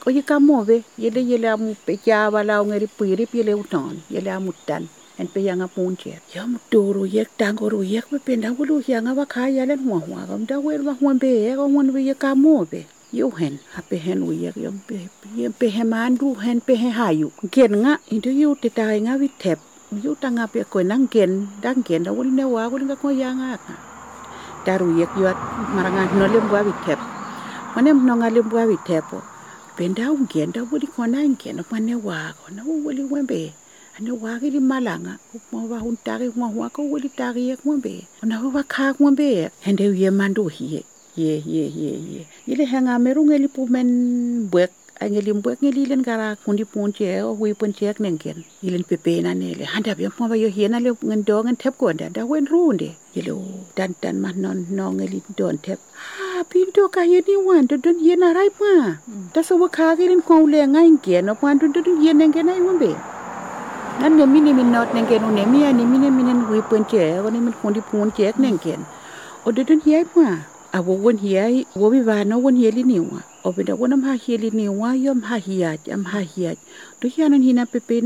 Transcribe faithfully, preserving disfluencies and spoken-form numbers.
oye kamove yele yele amu pecha bala ngeri piri pile uton yele amutan en pe yang apunche ya mutoro yek tangoro yek pe penda bulu yang abaka yale hwa hwa gam da wer ba hwa be e go mon be ye kamove yo hen ape hen u yek yom pe ye pe he mandu hen pe he hayu ken nga into yu te tai nga wi tep yu tanga pe ko nang ken dang ken da wol ne wa wol nga ko yanga daru yek yot maranga no lem wa wi tep manem no nga lem wa wi tepo penda ungenda woli kona ingena mane wako na woli wembe ane wagi li malanga mo wa huntari mo wa ko woli tari ek wembe na wa ka wembe hende ye mando hie ye ye ye ye ile hanga merunge li pumen buek angeli buek ngeli len gara kundi punche o wi punche ek nengen ilen pepe na nele handa be mo ba yo hiena le ngendo ngen tep ko nda da wen runde yelo dan dan man non no ngeli don tep ha pinto ka yeni wan do don yena rai pa ta so wa ka gelin ko le ngai ngen no pan do don yena ngen ai wembe nan ne mini min not nengen ne mi ani mini minen wi punche o ne min kundi punche ek nengen o do don yai pa a wo won hiai wo bi va no won hieli niwa o be da won am ha hieli niwa yom ha hiat am ha hiat do hianan hina pepe